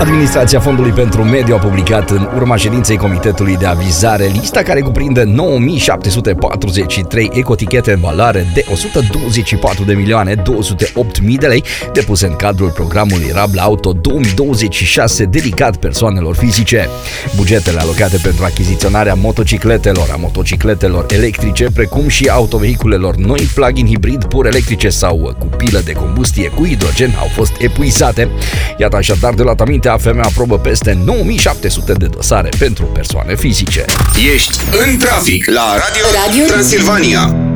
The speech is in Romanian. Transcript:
Administrația Fondului pentru Mediu a publicat în urma ședinței Comitetului de Avizare lista care cuprinde 9743 ecotichete în valoare de 124.208.000 de lei depuse în cadrul programului Rabla Auto 2026 dedicat persoanelor fizice. Bugetele alocate pentru achiziționarea motocicletelor, a motocicletelor electrice, precum și autovehiculelor noi, plug-in hibrid, pur electrice sau cu pilă de combustie cu hidrogen au fost epuizate. Iată așadar, de la Taminte AFM aprobă peste 9700 de dosare pentru persoane fizice. Ești în trafic la Radio Transilvania.